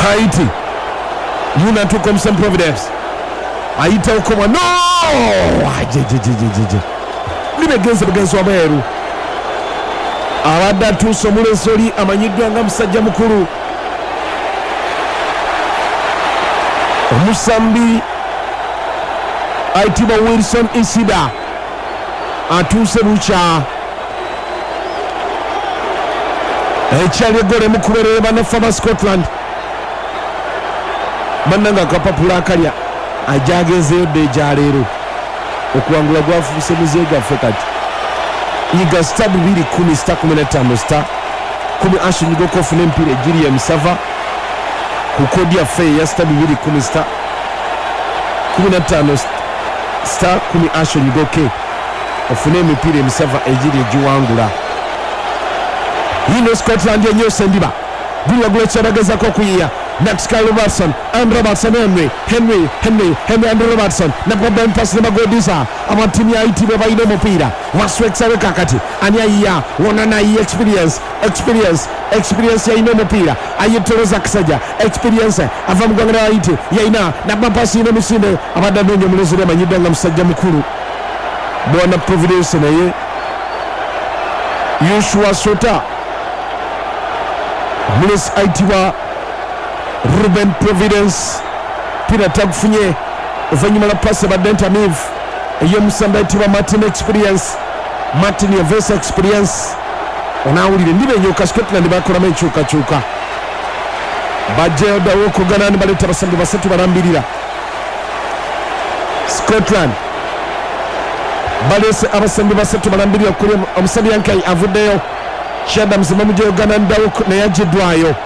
Haiti Unatu Comson Providence Aita Okoma no Libegenza begenzo ameru Abadde atuuse omulenzi oli amanyiddwa nga musajja mukulu omusambi ayitibwa Wilson Isida atuuse bukya ekyali egole mukuberere banafa ba Scotland bannanga akapapula akalya ajagezeyo dde egyaleero okuwangula gwafuuse muzeeyi gaffe kati yiga star 210 star 15 star 10 Asho Nyigoko ofuna empiira egiri ya misava ku kodi yaffe ya star 210 star 15 star 10 Asho Nyigoko ofuna emipiira emisava egiri egiwangula yino Scotland yenyose ndiba buli wagula ekyabagezako okuyiya Naxka Robertson and Robertson Henry and Robertson na problem pass na Magodiza amatimu ya Haiti baina omupiira wasweksabe kakati ani ayiya wona na experience ya ino omupiira ayitoroza kisaja experience ava mugwanga Haiti yaina na mapasi ino misinde abadde nonyo mulezere amanyidanga musajja mukulu Bwana Providence naye Joshua Sota mulezi aitibwa Ruben Providence pira takufunye uvanyuma la pasi badenta miv eyo musamba aitibwa Martin Yovesa experience onawulire ndibenyoka Scotland bakola enkyukakyuka bajja dawo kugana ni baleta basambi basatu barambirira Scotland balese abasambi basatu barambirira kuri omusambi yankai avuddeyo Shadam Zimamujo Uganda ndawo na yajiddwayo